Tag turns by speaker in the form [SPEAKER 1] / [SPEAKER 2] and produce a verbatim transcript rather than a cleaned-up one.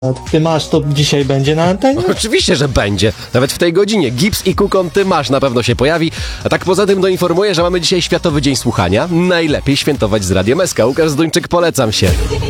[SPEAKER 1] Ty masz, to dzisiaj będzie na antenie?
[SPEAKER 2] Oczywiście, że będzie. Nawet w tej godzinie. Gips i Kukon, ty masz, na pewno się pojawi. A tak poza tym doinformuję, że mamy dzisiaj Światowy Dzień Słuchania. Najlepiej świętować z Radiem S K. Łukasz Zduńczyk, polecam się.